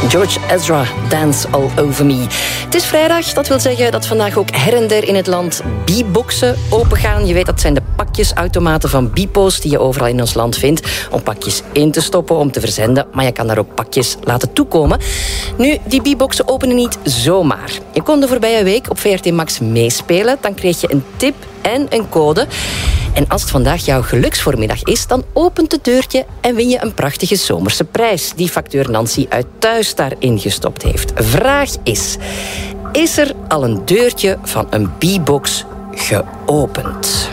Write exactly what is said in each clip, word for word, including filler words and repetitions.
George Ezra, Dance All Over Me. Het is vrijdag, dat wil zeggen dat vandaag ook her en der in het land B-boxen opengaan. Je weet, dat zijn de pakjesautomaten van Bipo's die je overal in ons land vindt. Om pakjes in te stoppen, om te verzenden. Maar je kan daar ook pakjes laten toekomen. Nu, die B-boxen openen niet zomaar. Je kon de voorbije week op V R T Max meespelen. Dan kreeg je een tip en een code. En als het vandaag jouw geluksvoormiddag is, dan opent het deurtje en win je een prachtige zomerse prijs die facteur Nancy uit Thuis daarin gestopt heeft. Vraag is, is er al een deurtje van een B-box geopend?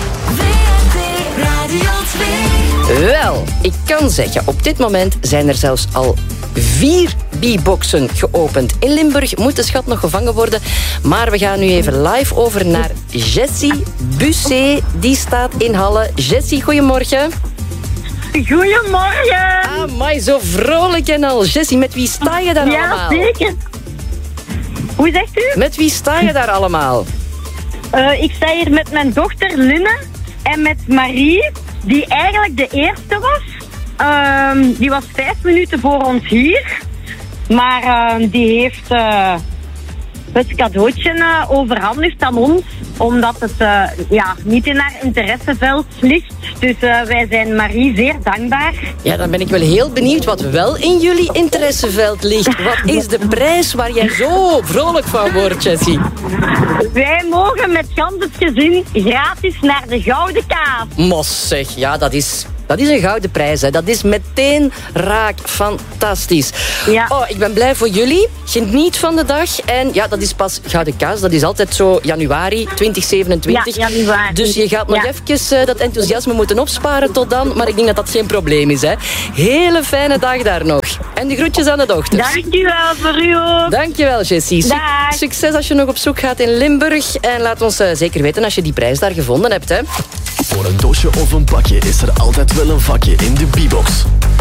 Wel, ik kan zeggen, op dit moment zijn er zelfs al vier B-boxen geopend. In Limburg moet de schat nog gevangen worden. Maar we gaan nu even live over naar Jessie Bussé. Die staat in Halle. Jessie, goedemorgen. Goedemorgen. Amai, zo vrolijk en al. Jessie, met wie sta je daar ja, allemaal? Ja, zeker. Hoe zegt u? Met wie sta je daar allemaal? Uh, ik sta hier met mijn dochter Linne en met Marie, die eigenlijk de eerste was. Uh, die was vijf minuten voor ons hier. Maar uh, die heeft uh, het cadeautje uh, overhandigd aan ons. Omdat het uh, ja, niet in haar interesseveld ligt. Dus uh, wij zijn Marie zeer dankbaar. Ja, dan ben ik wel heel benieuwd wat wel in jullie interesseveld ligt. Wat is de prijs waar jij zo vrolijk van wordt, Jessie? Wij mogen met gans het gezin gratis naar de Gouden Kaas. Mos zeg, ja, dat is... Dat is een gouden prijs, hè. Dat is meteen raak. Fantastisch. Ja. Oh, ik ben blij voor jullie. Geniet van de dag. En ja, dat is pas Gouden Kaas. Dat is altijd zo januari twintig zevenentwintig. Ja, januari. Dus je gaat nog ja. even uh, dat enthousiasme moeten opsparen tot dan. Maar ik denk dat dat geen probleem is, hè. Hele fijne dag daar nog. En de groetjes aan de dochters. Dankjewel, voor u ook. Dankjewel, Jessie. Su- Dag. Succes als je nog op zoek gaat in Limburg. En laat ons uh, zeker weten als je die prijs daar gevonden hebt, hè. Voor een doosje of een pakje is er altijd wel een vakje in de B-box.